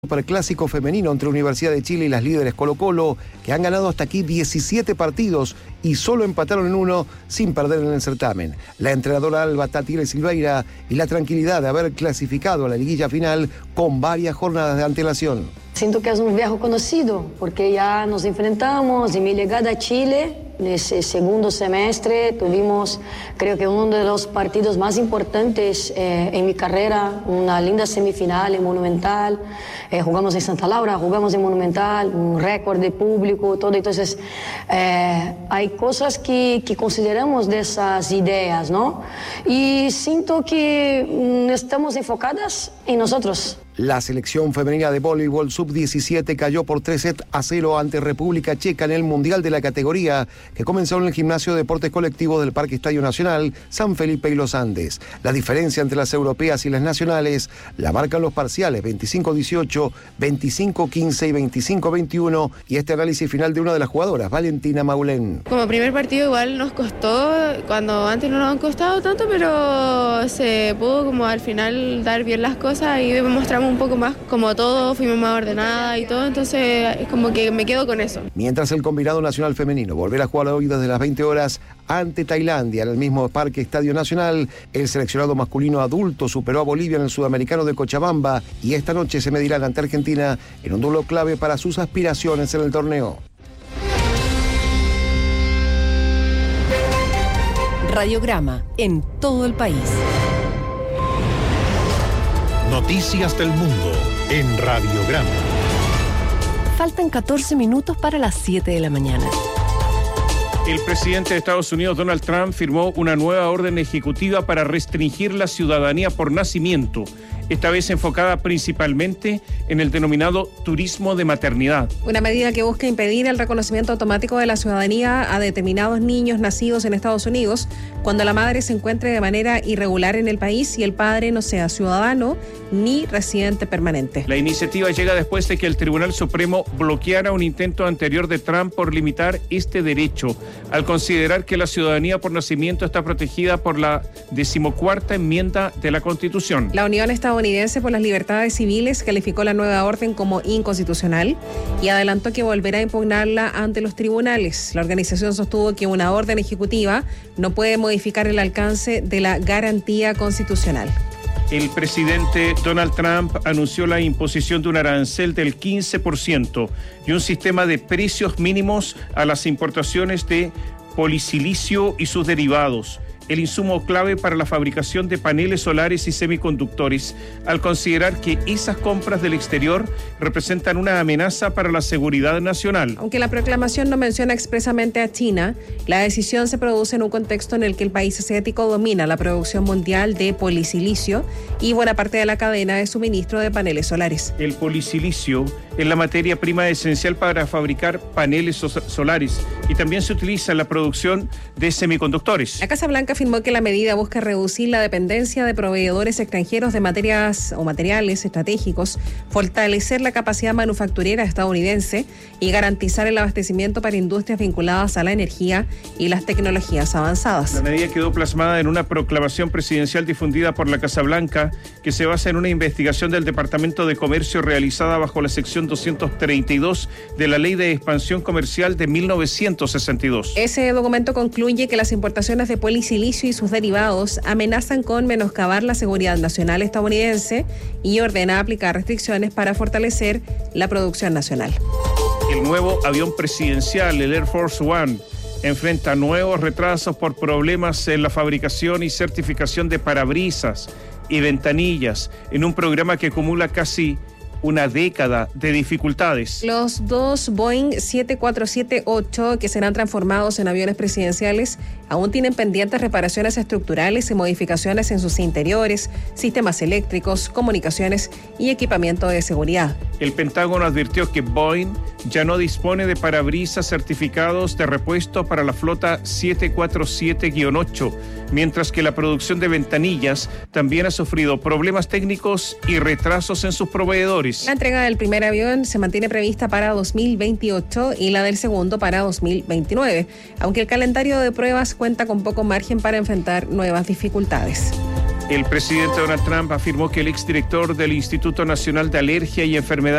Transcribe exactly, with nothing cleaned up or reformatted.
Superclásico femenino entre Universidad de Chile y las líderes Colo-Colo, que han ganado hasta aquí diecisiete partidos y solo empataron en uno sin perder en el certamen. La entrenadora Alba Tatire Silveira y la tranquilidad de haber clasificado a la liguilla final con varias jornadas de antelación. Siento que es un viejo conocido, porque ya nos enfrentamos en mi llegada a Chile. En ese segundo semestre tuvimos, creo que uno de los partidos más importantes eh, en mi carrera, una linda semifinal en Monumental, eh, jugamos en Santa Laura, jugamos en Monumental, un récord de público, todo. Entonces, eh, hay cosas que, que consideramos de esas ideas, ¿no? Y siento que mm, estamos enfocadas en nosotros. La selección femenina de voleibol sub diecisiete cayó por tres sets a cero ante República Checa en el Mundial de la categoría que comenzó en el Gimnasio de Deportes Colectivos del Parque Estadio Nacional San Felipe y Los Andes. La diferencia entre las europeas y las nacionales la marcan los parciales veinticinco dieciocho, veinticinco quince y veinticinco veintiuno y este análisis final de una de las jugadoras, Valentina Maulén. Como primer partido igual nos costó, cuando antes no nos han costado tanto, pero se pudo como al final dar bien las cosas y demostramos un poco más como todo, fuimos más ordenada y todo, entonces es como que me quedo con eso. Mientras el combinado nacional femenino volverá a jugar hoy desde las veinte horas ante Tailandia en el mismo Parque Estadio Nacional, el seleccionado masculino adulto superó a Bolivia en el Sudamericano de Cochabamba y esta noche se medirán ante Argentina en un duelo clave para sus aspiraciones en el torneo. Radiograma en todo el país. Noticias del mundo en Radiograma. Faltan catorce minutos para las siete de la mañana. El presidente de Estados Unidos, Donald Trump, firmó una nueva orden ejecutiva para restringir la ciudadanía por nacimiento, esta vez enfocada principalmente en el denominado turismo de maternidad. Una medida que busca impedir el reconocimiento automático de la ciudadanía a determinados niños nacidos en Estados Unidos cuando la madre se encuentre de manera irregular en el país y el padre no sea ciudadano ni residente permanente. La iniciativa llega después de que el Tribunal Supremo bloqueara un intento anterior de Trump por limitar este derecho, al considerar que la ciudadanía por nacimiento está protegida por la decimocuarta enmienda de la Constitución. La Unión Estadounidense por las Libertades Civiles calificó la nueva orden como inconstitucional y adelantó que volverá a impugnarla ante los tribunales. La organización sostuvo que una orden ejecutiva no puede modificar el alcance de la garantía constitucional. El presidente Donald Trump anunció la imposición de un arancel del quince por ciento y un sistema de precios mínimos a las importaciones de polisilicio y sus derivados, el insumo clave para la fabricación de paneles solares y semiconductores, al considerar que esas compras del exterior representan una amenaza para la seguridad nacional. Aunque la proclamación no menciona expresamente a China, la decisión se produce en un contexto en el que el país asiático domina la producción mundial de polisilicio y buena parte de la cadena de suministro de paneles solares. El polisilicio es la materia prima esencial para fabricar paneles solares y también se utiliza en la producción de semiconductores. La Casa Blanca afirmó que la medida busca reducir la dependencia de proveedores extranjeros de materias o materiales estratégicos, fortalecer la capacidad manufacturera estadounidense y garantizar el abastecimiento para industrias vinculadas a la energía y las tecnologías avanzadas. La medida quedó plasmada en una proclamación presidencial difundida por la Casa Blanca que se basa en una investigación del Departamento de Comercio realizada bajo la sección doscientos treinta y dos de la Ley de Expansión Comercial de mil novecientos sesenta y dos. Ese documento concluye que las importaciones de polisilicio y sus derivados amenazan con menoscabar la seguridad nacional estadounidense y ordena aplicar restricciones para fortalecer la producción nacional. El nuevo avión presidencial, el Air Force One, enfrenta nuevos retrasos por problemas en la fabricación y certificación de parabrisas y ventanillas en un programa que acumula casi una década de dificultades. Los dos Boeing siete cuatro siete ocho que serán transformados en aviones presidenciales aún tienen pendientes reparaciones estructurales y modificaciones en sus interiores, sistemas eléctricos, comunicaciones y equipamiento de seguridad. El Pentágono advirtió que Boeing ya no dispone de parabrisas certificados de repuesto para la flota siete cuatro siete ocho, mientras que la producción de ventanillas también ha sufrido problemas técnicos y retrasos en sus proveedores. La entrega del primer avión se mantiene prevista para dos mil veintiocho y la del segundo para dos mil veintinueve, aunque el calendario de pruebas cuenta con poco margen para enfrentar nuevas dificultades. El presidente Donald Trump afirmó que el exdirector del Instituto Nacional de Alergia y Enfermedades